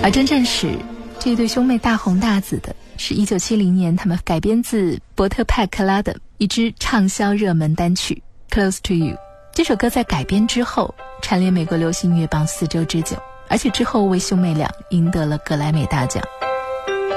而真正使这对兄妹大红大紫的是1970年他们改编自伯特派克拉的一支畅销热门单曲 Close to You。 这首歌在改编之后蝉联美国流行音乐榜4周之久，而且之后为兄妹俩赢得了格莱美大奖。